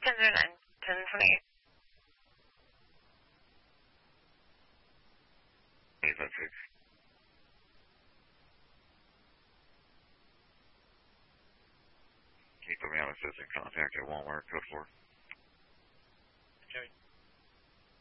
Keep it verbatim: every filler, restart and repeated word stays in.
ten zero nine, ten twenty-eight. eight five six. Can you put me on assistant contact at Walmart, code four? Okay.